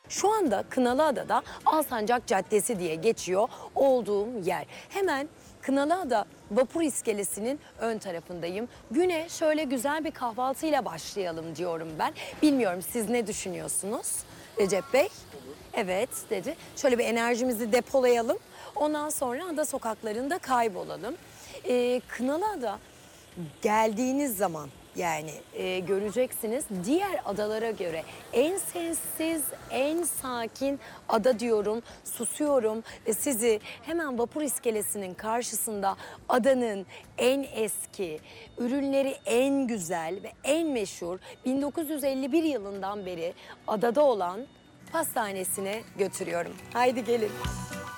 Şu anda Kınalıada'da Alsancak Caddesi diye geçiyor olduğum yer. Hemen Kınalıada vapur iskelesinin ön tarafındayım. Güne şöyle güzel bir kahvaltıyla başlayalım diyorum ben. Bilmiyorum, siz ne düşünüyorsunuz Recep Bey? Evet dedi. Şöyle bir enerjimizi depolayalım. Ondan sonra ada sokaklarında kaybolalım. Kınalıada geldiğiniz zaman yani göreceksiniz, diğer adalara göre en sessiz, en sakin ada diyorum. Susuyorum ve sizi hemen vapur iskelesinin karşısında adanın en eski, ürünleri en güzel ve en meşhur 1951 yılından beri adada olan pastanesine götürüyorum. Haydi gelin.